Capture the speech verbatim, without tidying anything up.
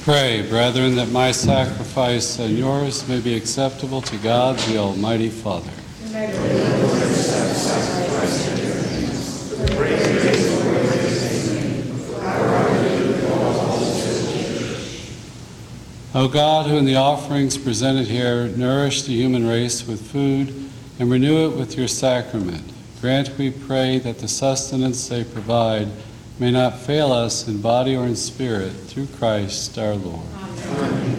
Pray, brethren, that my sacrifice and yours may be acceptable to God, the Almighty Father. O God, who in the offerings presented here nourish the human race with food and renew it with your sacrament, grant, we pray, that the sustenance they provide may not fail us in body or in spirit, through Christ our Lord. Amen.